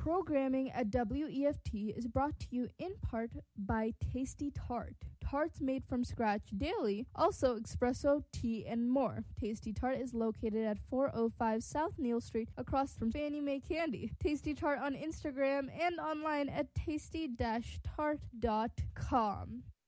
Programming at WEFT is brought to you in part by Tasty Tart. Tarts made from scratch daily, also espresso, tea, and more. Tasty Tart is located at 405 South Neal Street across from Fannie Mae Candy. Tasty Tart on Instagram and online at tasty-tart.com.